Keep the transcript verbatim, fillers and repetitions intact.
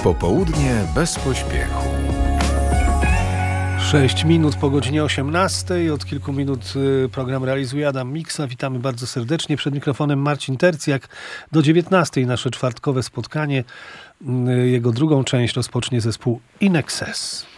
Popołudnie bez pośpiechu. sześć minut po godzinie osiemnastej. Od kilku minut program realizuje Adam Miksa. Witamy bardzo serdecznie. Przed mikrofonem Marcin Tercjak. Do dziewiętnastej nasze czwartkowe spotkanie. Jego drugą część rozpocznie zespół In Excess.